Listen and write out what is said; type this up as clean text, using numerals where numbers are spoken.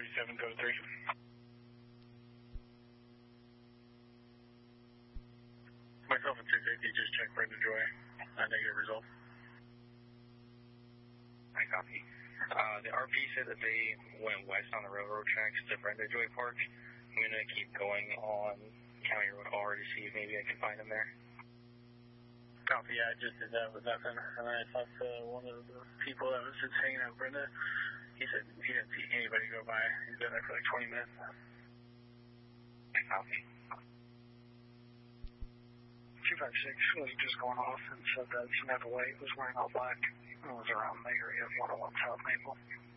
37 code 3. Myself and 250 just checked Brenda Joy. Negative result. I copy. The RP said that they went west on the railroad tracks to Brenda Joy Park. I'm going to keep going on County Road R to see if maybe I can find them there. Copy, yeah, I just did that with nothing. And then I talked to one of the people that was just hanging out with Brenda. He said he didn't see anybody go by. He's been there for like 20 minutes. I copy. 256 was just going off and said that Samantha White was wearing all black and was around the area of 101 South Maple.